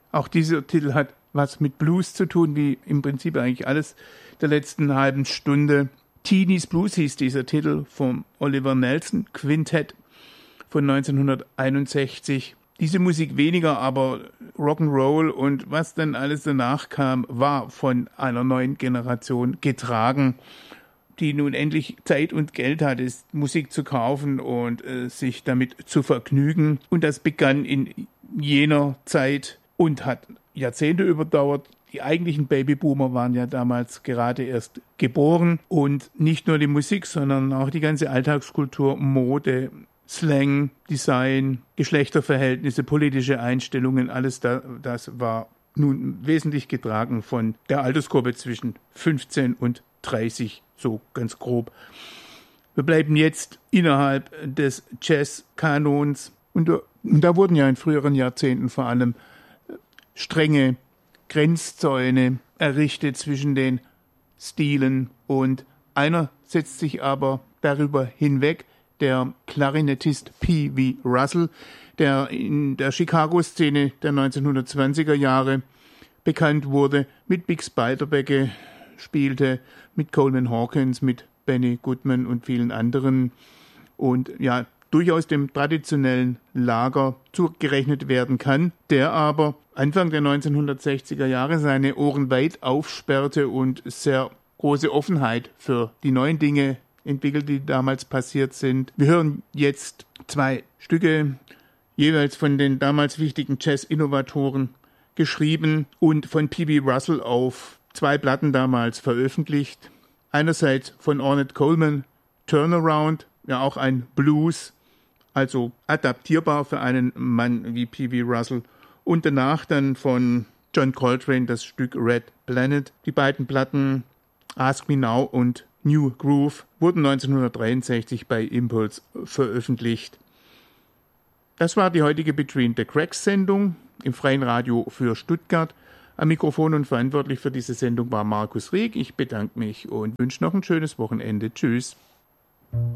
Auch dieser Titel hat was mit Blues zu tun, wie im Prinzip eigentlich alles der letzten halben Stunde. Teeny's Blues hieß dieser Titel vom Oliver Nelson Quintett von 1961. Diese Musik weniger, aber Rock'n'Roll und was dann alles danach kam, war von einer neuen Generation getragen, die nun endlich Zeit und Geld hatte, Musik zu kaufen und sich damit zu vergnügen. Und das begann in jener Zeit und hat Jahrzehnte überdauert. Die eigentlichen Babyboomer waren ja damals gerade erst geboren. Und nicht nur die Musik, sondern auch die ganze Alltagskultur, Mode, Slang, Design, Geschlechterverhältnisse, politische Einstellungen, alles das war nun wesentlich getragen von der Altersgruppe zwischen 15 und 30, so ganz grob. Wir bleiben jetzt innerhalb des Jazz-Kanons und da wurden ja in früheren Jahrzehnten vor allem strenge Grenzzäune errichtet zwischen den Stilen und einer setzt sich aber darüber hinweg, der Klarinettist P.V. Russell, der in der Chicago-Szene der 1920er Jahre bekannt wurde, mit Bix Beiderbecke spielte, mit Coleman Hawkins, mit Benny Goodman und vielen anderen und ja, durchaus dem traditionellen Lager zugerechnet werden kann, der aber Anfang der 1960er Jahre seine Ohren weit aufsperrte und sehr große Offenheit für die neuen Dinge entwickelt, die damals passiert sind. Wir hören jetzt 2 Stücke, jeweils von den damals wichtigen Jazz-Innovatoren geschrieben und von P.B. Russell auf 2 Platten damals veröffentlicht. Einerseits von Ornette Coleman, Turnaround, ja auch ein Blues, also adaptierbar für einen Mann wie P.B. Russell. Und danach dann von John Coltrane das Stück Red Planet. Die beiden Platten Ask Me Now und New Groove wurden 1963 bei Impulse veröffentlicht. Das war die heutige Between the Cracks Sendung im Freien Radio für Stuttgart. Am Mikrofon und verantwortlich für diese Sendung war Markus Rieck. Ich bedanke mich und wünsche noch ein schönes Wochenende. Tschüss.